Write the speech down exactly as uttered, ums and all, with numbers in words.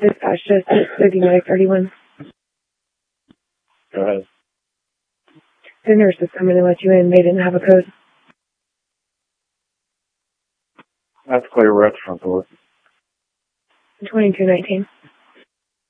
Dispatch just thirty-nine thirty-one. Go ahead. The nurse is coming to let you in. They didn't have a code. That's clear. We're at the front door. twenty-two nineteen.